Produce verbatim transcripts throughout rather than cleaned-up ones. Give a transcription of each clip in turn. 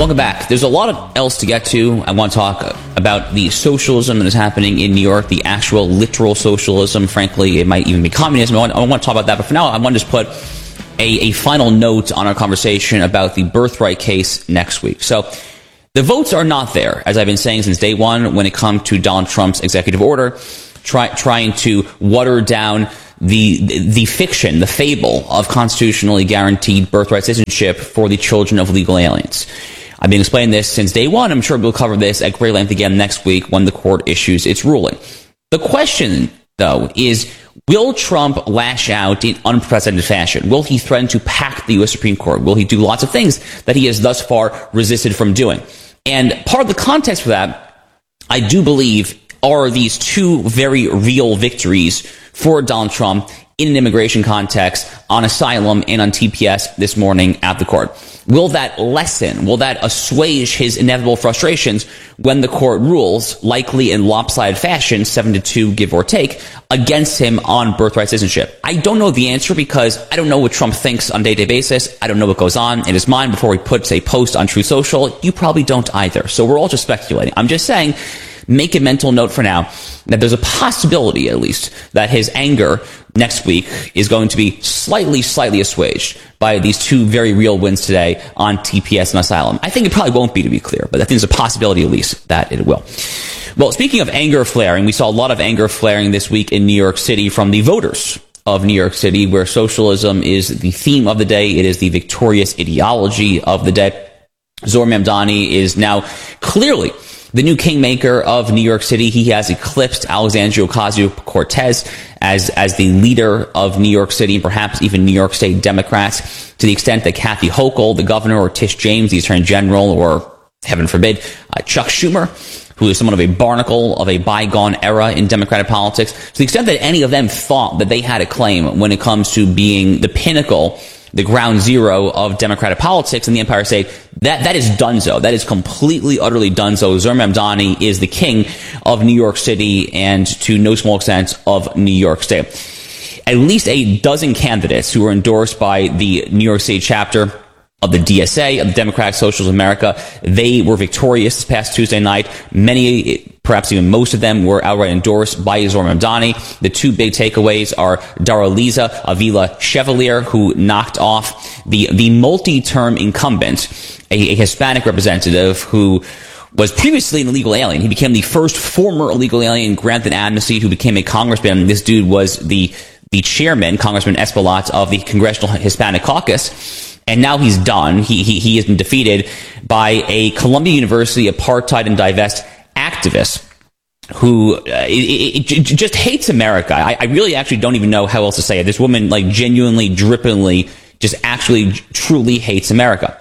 Welcome back. There's a lot of else to get to. I want to talk about the socialism that is happening in New York, the actual literal socialism. Frankly, it might even be communism. I want, I want to talk about that. But for now, I want to just put a, a final note on our conversation about the birthright case next week. So the votes are not there, as I've been saying since day one, when it comes to Donald Trump's executive order, try, trying to water down the, the the fiction, the fable of constitutionally guaranteed birthright citizenship for the children of legal aliens. I've been explaining this since day one. I'm sure we'll cover this at great length again next week when the court issues its ruling. The question, though, is will Trump lash out in unprecedented fashion? Will he threaten to pack the U S Supreme Court? Will he do lots of things that he has thus far resisted from doing? And part of the context for that, I do believe, are these two very real victories for Donald Trump in an immigration context, on asylum and on T P S this morning at the court. Will that lessen, will that assuage his inevitable frustrations when the court rules, likely in lopsided fashion, seven to two, give or take, against him on birthright citizenship? I don't know the answer because I don't know what Trump thinks on a day-to-day basis. I don't know what goes on in his mind before he puts a post on Truth Social. You probably don't either. So we're all just speculating. I'm just saying, make a mental note for now that there's a possibility, at least, that his anger next week is going to be slightly, slightly assuaged by these two very real wins today on T P S and asylum. I think it probably won't be, to be clear, but I think there's a possibility, at least, that it will. Well, speaking of anger flaring, we saw a lot of anger flaring this week in New York City from the voters of New York City, where socialism is the theme of the day. It is the victorious ideology of the day. Zohar Mamdani is now clearly the new kingmaker of New York City. He has eclipsed Alexandria Ocasio-Cortez as, as the leader of New York City and perhaps even New York State Democrats, to the extent that Kathy Hochul, the governor, or Tish James, the attorney general, or heaven forbid, uh, Chuck Schumer, who is somewhat of a barnacle of a bygone era in Democratic politics, to the extent that any of them thought that they had a claim when it comes to being the pinnacle, the ground zero of Democratic politics in the Empire State, that, that is donezo. That is completely, utterly donezo. Zohar Mamdani is the king of New York City and, to no small extent, of New York State. At least a dozen candidates who were endorsed by the New York State chapter of the D S A, of the Democratic Socialists of America, they were victorious this past Tuesday night. Many, perhaps even most of them, were outright endorsed by Zohar Mamdani. The two big takeaways are Daraliza Avila Chevalier, who knocked off the, the multi-term incumbent, a, a Hispanic representative who was previously an illegal alien. He became the first former illegal alien granted amnesty who became a congressman. This dude was the, the chairman, Congressman Espaillat, of the Congressional Hispanic Caucus. And now he's done. He, he, he has been defeated by a Columbia University apartheid and divest activist who uh, it, it, it just hates America. I, I really actually don't even know how else to say it. This woman, like, genuinely, drippingly, just actually, truly hates America.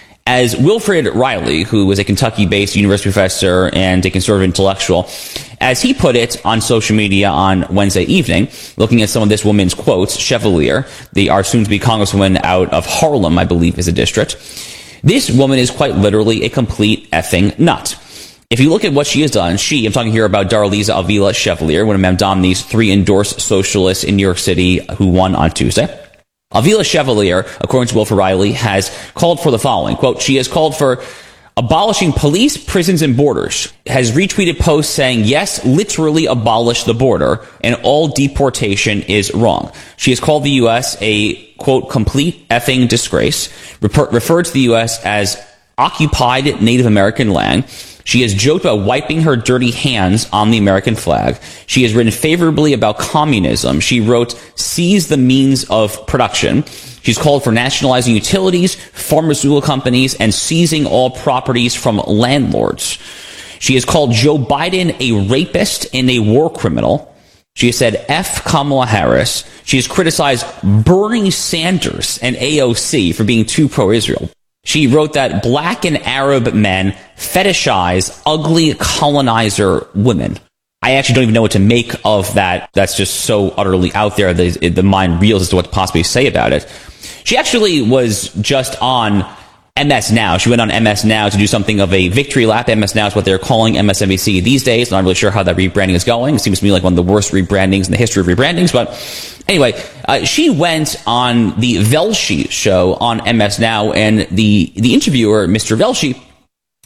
As Wilfred Riley, who was a Kentucky-based university professor and a conservative intellectual, as he put it on social media on Wednesday evening, looking at some of this woman's quotes, Chevalier, the our soon-to-be congresswoman out of Harlem, I believe is the district, this woman is quite literally a complete effing nut. If you look at what she has done, she, I'm talking here about Daraliza Avila Chevalier, one of Mamdani's three endorsed socialists in New York City who won on Tuesday. Avila Chevalier, according to Wilfred Riley, has called for the following, quote, she has called for abolishing police, prisons, and borders, has retweeted posts saying, yes, literally abolish the border, and all deportation is wrong. She has called the U S a, quote, complete effing disgrace, refer- referred to the U S as occupied Native American land. She has joked about wiping her dirty hands on the American flag. She has written favorably about communism. She wrote, seize the means of production. She's called for nationalizing utilities, pharmaceutical companies, and seizing all properties from landlords. She has called Joe Biden a rapist and a war criminal. She has said F Kamala Harris. She has criticized Bernie Sanders and A O C for being too pro-Israel. She wrote that black and Arab men fetishize ugly colonizer women. I actually don't even know what to make of that. That's just so utterly out there that the mind reels as to what to possibly say about it. She actually was just on M S Now. She went on M S Now to do something of a victory lap. M S Now is what they're calling M S N B C these days. I'm not really sure how that rebranding is going. It seems to me like one of the worst rebrandings in the history of rebrandings. But anyway, uh, she went on the Velshi show on M S Now, and the, the interviewer, Mister Velshi,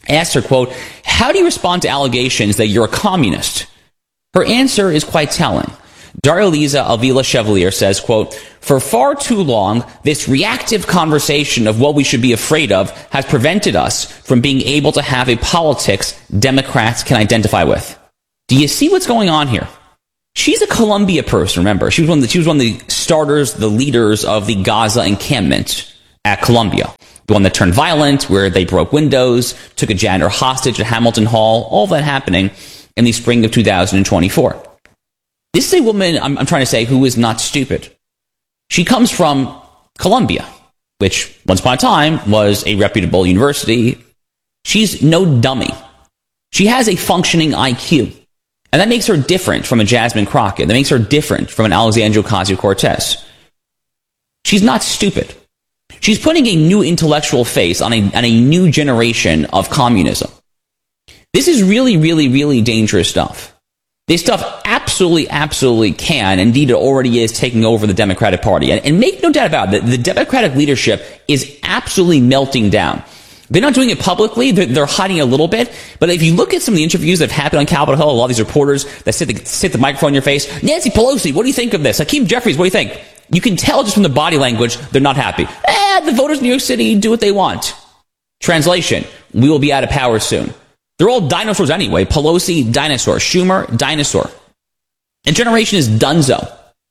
I asked her, quote, how do you respond to allegations that you're a communist? Her answer is quite telling. Daria-Liza Avila Chevalier says, quote, for far too long, this reactive conversation of what we should be afraid of has prevented us from being able to have a politics Democrats can identify with. Do you see what's going on here? She's a Columbia person, remember. She was one of the, she was one of the starters, the leaders of the Gaza encampment at Columbia. The one that turned violent, where they broke windows, took a janitor hostage at Hamilton Hall, all of that happening in the spring of two thousand twenty-four. This is a woman, I'm, I'm trying to say, who is not stupid. She comes from Columbia, which once upon a time was a reputable university. She's no dummy. She has a functioning I Q. And that makes her different from a Jasmine Crockett. That makes her different from an Alexandria Ocasio-Cortez. She's not stupid. She's putting a new intellectual face on a, on a new generation of communism. This is really, really, really dangerous stuff. This stuff absolutely, absolutely can, indeed it already is, taking over the Democratic Party. And, and make no doubt about it, the, the Democratic leadership is absolutely melting down. They're not doing it publicly. They're, they're hiding a little bit. But if you look at some of the interviews that have happened on Capitol Hill, a lot of these reporters that sit the, sit the microphone in your face, Nancy Pelosi, what do you think of this? Hakeem Jeffries, what do you think? You can tell just from the body language, they're not happy. Eh, the voters in New York City do what they want. Translation, we will be out of power soon. They're all dinosaurs anyway. Pelosi, dinosaur. Schumer, dinosaur. And generation is donezo.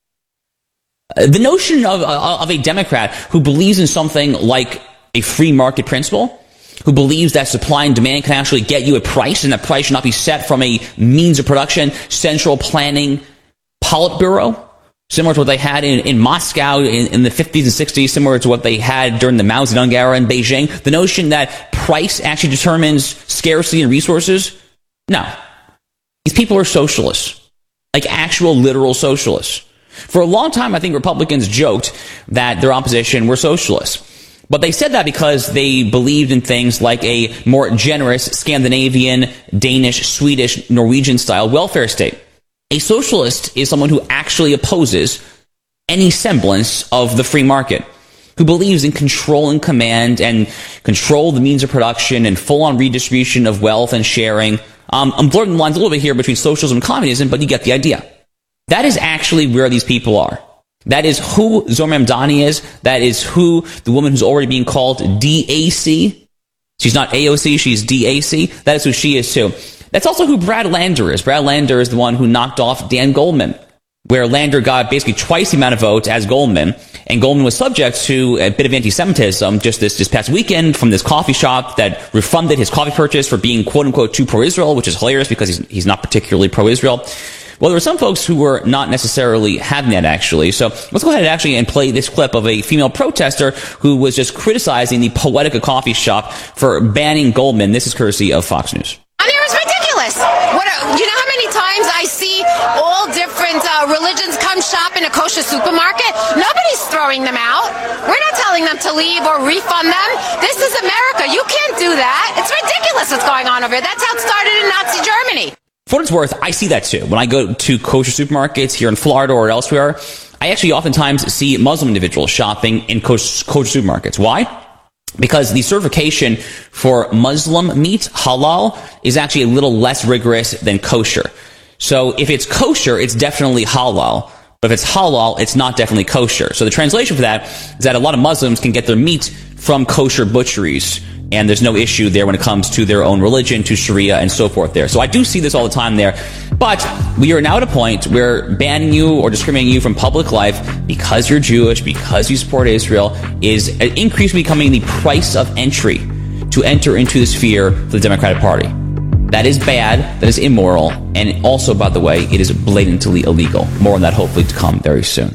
Uh, the notion of, uh, of a Democrat who believes in something like a free market principle, who believes that supply and demand can actually get you a price, and that price should not be set from a means of production, central planning Politburo, similar to what they had in, in Moscow in, in the fifties and sixties, similar to what they had during the Mao Zedong era in Beijing. The notion that price actually determines scarcity and resources? No. These people are socialists. Like actual literal socialists. For a long time, I think Republicans joked that their opposition were socialists. But they said that because they believed in things like a more generous Scandinavian, Danish, Swedish, Norwegian-style welfare state. A socialist is someone who actually opposes any semblance of the free market, who believes in control and command and control the means of production and full-on redistribution of wealth and sharing. Um, I'm blurring the lines a little bit here between socialism and communism, but you get the idea. That is actually where these people are. That is who Zohar Mamdani is. That is who the woman who's already being called D A C. She's not A O C, she's D A C. That is who she is too. That's also who Brad Lander is. Brad Lander is the one who knocked off Dan Goldman, where Lander got basically twice the amount of votes as Goldman, and Goldman was subject to a bit of anti-Semitism just this, this past weekend from this coffee shop that refunded his coffee purchase for being quote-unquote too pro-Israel, which is hilarious because he's, he's not particularly pro-Israel. Well, there were some folks who were not necessarily having that, actually. So let's go ahead actually and play this clip of a female protester who was just criticizing the Poetica coffee shop for banning Goldman. This is courtesy of Fox News. I mean, it's ridiculous. What are, you know how many times I see all different uh, religions come shop in a kosher supermarket? Nobody's throwing them out. We're not telling them to leave or refund them. This is America. You can't do that. It's ridiculous what's going on over here. That's how it started in Nazi Germany. For what it's worth, I see that too. When I go to kosher supermarkets here in Florida or elsewhere, I actually oftentimes see Muslim individuals shopping in kosher, kosher supermarkets. Why? Because the certification for Muslim meat, halal, is actually a little less rigorous than kosher. So if it's kosher, it's definitely halal. But if it's halal, it's not definitely kosher. So the translation for that is that a lot of Muslims can get their meat from kosher butcheries, and there's no issue there when it comes to their own religion, to Sharia, and so forth there. So I do see this all the time there. But we are now at a point where banning you or discriminating you from public life because you're Jewish, because you support Israel, is increasingly becoming the price of entry to enter into the sphere for the Democratic Party. That is bad, that is immoral, and also, by the way, it is blatantly illegal. More on that hopefully to come very soon.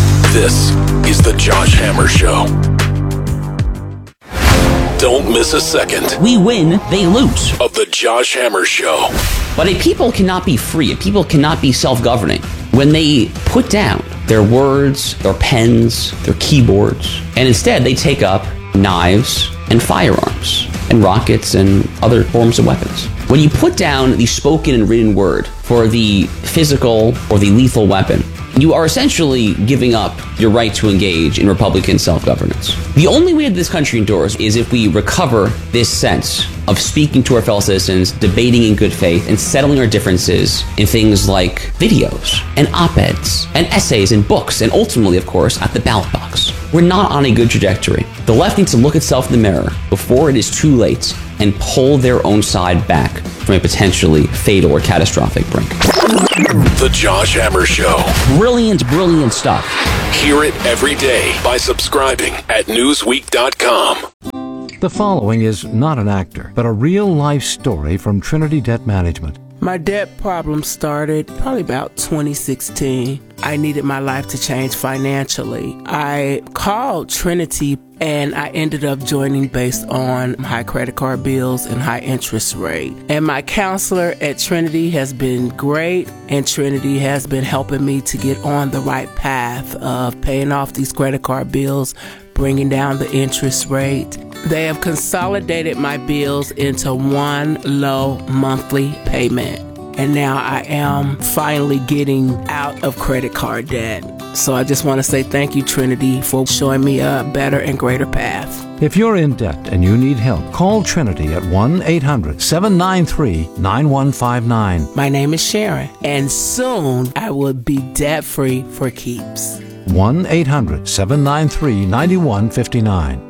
This is the Josh Hammer Show. Don't miss a second. We win, they lose. Of the Josh Hammer Show. But a people cannot be free. A people cannot be self-governing when they put down their words, their pens, their keyboards, and instead they take up knives and firearms and rockets and other forms of weapons. When you put down the spoken and written word for the physical or the lethal weapon, you are essentially giving up your right to engage in Republican self-governance. The only way that this country endures is if we recover this sense of speaking to our fellow citizens, debating in good faith, and settling our differences in things like videos and op-eds and essays and books, and ultimately, of course, at the ballot box. We're not on a good trajectory. The left needs to look itself in the mirror before it is too late and pull their own side back from a potentially fatal or catastrophic brink. The Josh Hammer Show. Brilliant, brilliant stuff. Hear it every day by subscribing at newsweek dot com. The following is not an actor, but a real-life story from Trinity Debt Management. My debt problem started probably about twenty sixteen. I needed my life to change financially. I called Trinity and I ended up joining based on high credit card bills and high interest rate. And my counselor at Trinity has been great, and Trinity has been helping me to get on the right path of paying off these credit card bills, bringing down the interest rate. They have consolidated my bills into one low monthly payment. And now I am finally getting out of credit card debt. So I just want to say thank you, Trinity, for showing me a better and greater path. If you're in debt and you need help, call Trinity at one eight hundred seven nine three nine one five nine. My name is Sharon, and soon I will be debt-free for keeps. one eight hundred seven nine three nine one five nine.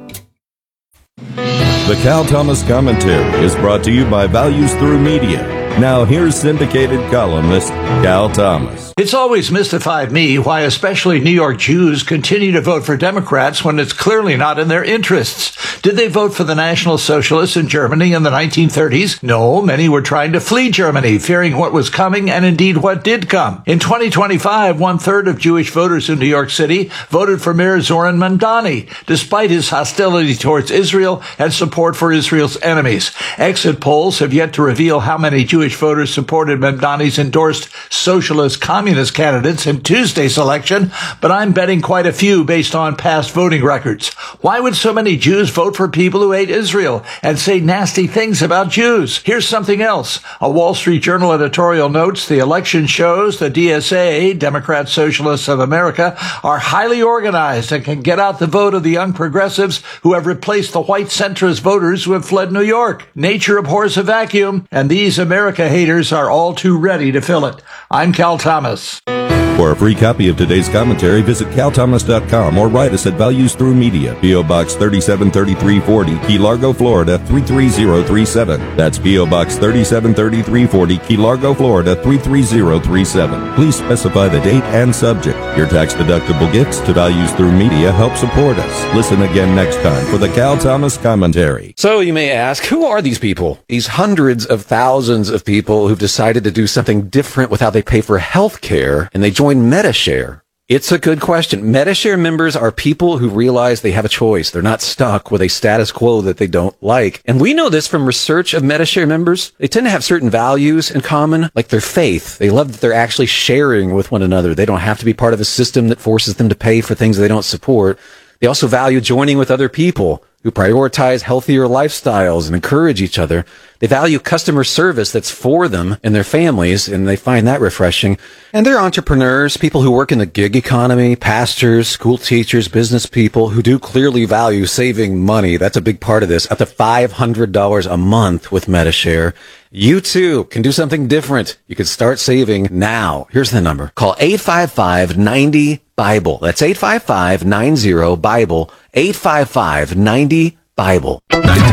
The Cal Thomas Commentary is brought to you by Values Through Media. Now here's syndicated columnist Cal Thomas. It's always mystified me why especially New York Jews continue to vote for Democrats when it's clearly not in their interests. Did they vote for the National Socialists in Germany in the nineteen thirties? No, many were trying to flee Germany, fearing what was coming and indeed what did come. In twenty twenty-five, one-third of Jewish voters in New York City voted for Mayor Zoran Mamdani, despite his hostility towards Israel and support for Israel's enemies. Exit polls have yet to reveal how many Jewish voters supported Mamdani's endorsed socialist communist candidates in Tuesday's election, but I'm betting quite a few based on past voting records. Why would so many Jews vote for people who hate Israel and say nasty things about Jews? Here's something else. A Wall Street Journal editorial notes the election shows the D S A, Democrat Socialists of America, are highly organized and can get out the vote of the young progressives who have replaced the white centrist voters who have fled New York. Nature abhors a vacuum, and these America haters are all too ready to fill it. I'm Cal Thomas. For a free copy of today's commentary, visit cal thomas dot com or write us at Values Through Media, P O. Box thirty-seven thirty-three forty, Key Largo, Florida three three zero three seven. That's P O. Box thirty-seven thirty-three forty, Key Largo, Florida three three zero three seven. Please specify the date and subject. Your tax-deductible gifts to Values Through Media help support us. Listen again next time for the Cal Thomas Commentary. So you may ask, who are these people? These hundreds of thousands of people who've decided to do something different with how they pay for health care, and they join Medi-Share. It's a good question. Medi-Share members are people who realize they have a choice. They're not stuck with a status quo that they don't like. And we know this from research of Medi-Share members. They tend to have certain values in common, like their faith. They love that they're actually sharing with one another. They don't have to be part of a system that forces them to pay for things they don't support. They also value joining with other people who prioritize healthier lifestyles and encourage each other. They value customer service that's for them and their families, and they find that refreshing. And they're entrepreneurs, people who work in the gig economy, pastors, school teachers, business people who do clearly value saving money. That's a big part of this. Up to five hundred dollars a month with Medi-Share. You too can do something different. You can start saving now. Here's the number. Call eight five five nine zero Bible. That's eight five five nine zero Bible. eight five five nine zero Bible.